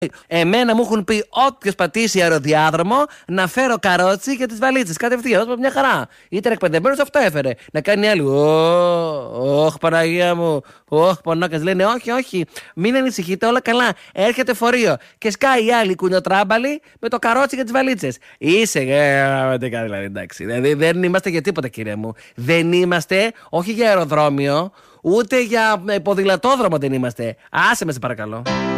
Εμένα μου έχουν πει όποιος πατήσει αεροδιάδρομο να φέρω καρότσι και τις βαλίτσες. Κατευθείαν, όπως μια χαρά. Ήταν εκπαιδευμένος, αυτό έφερε. Να κάνει άλλη. Ωχ, Παναγία μου. Ωχ, πονάκας. Λένε όχι, μην ανησυχείτε, όλα καλά. Έρχεται φορείο. Και σκάει η άλλη κουνιοτράμπαλη με το καρότσι και τις βαλίτσες. Είσαι. Δηλαδή, εντάξει. Δηλαδή, δεν είμαστε για τίποτα, κύριε μου. Δεν είμαστε, όχι για αεροδρόμιο, ούτε για ποδηλατόδρομο δεν είμαστε. Άσε με, σε παρακαλώ.